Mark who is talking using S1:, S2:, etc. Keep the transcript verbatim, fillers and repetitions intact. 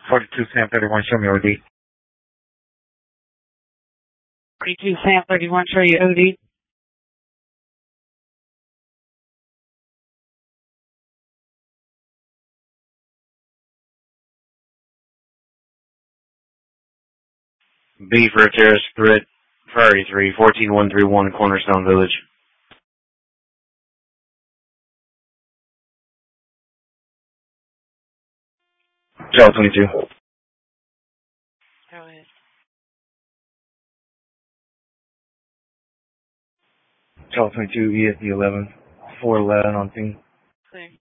S1: forty-two Sam thirty-one, show me O D.
S2: forty-two Sam thirty-one, show you O D.
S1: B for a terrorist threat, Priority three, fourteen one three one, Cornerstone Village. Charles twenty-two.
S2: Go ahead.
S1: Charles twenty-two, E S D eleven, four eleven on scene.
S2: Clear.